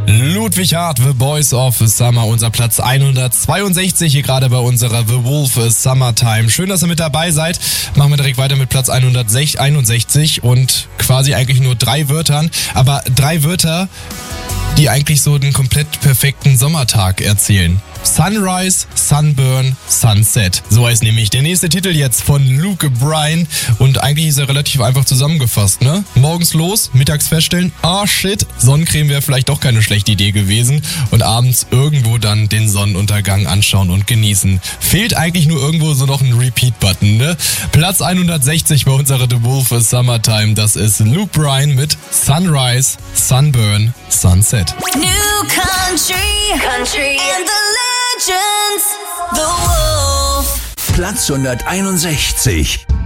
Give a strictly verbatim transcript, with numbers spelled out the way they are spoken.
Ludwig Hart, The Boys of Summer, unser Platz hundertzweiundsechzig hier gerade bei unserer The Wolf Summertime. Schön, dass ihr mit dabei seid. Machen wir direkt weiter mit Platz hunderteinundsechzig und quasi eigentlich nur drei Wörtern, aber drei Wörter, die eigentlich so den komplett perfekten Sommertag erzählen. Sunrise, Sunburn, Sunset. So heißt nämlich der nächste Titel jetzt von Luke Bryan und eigentlich ist er relativ einfach zusammengefasst, ne? Morgens los, mittags feststellen, ah shit, Sonnencreme wäre vielleicht doch keine schlechte Idee gewesen und abends irgendwo dann den Sonnenuntergang anschauen und genießen. Fehlt eigentlich nur irgendwo so noch ein Repeat-Button, ne? Platz hundertsechzig bei unserer The Wolf Summertime, das ist Luke Bryan mit Sunrise, Sunburn, Sunset. New country, country, and the legends, the Wolf. Platz hunderteinundsechzig.